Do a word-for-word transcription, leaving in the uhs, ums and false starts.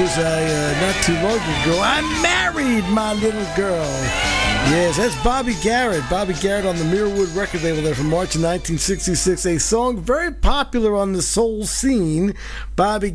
Because I, uh, not too long ago, I married my little girl. Yes, that's Bobby Garrett. Bobby Garrett on the Mirrorwood record label there from March of nineteen sixty-six. A song very popular on the soul scene. Bobby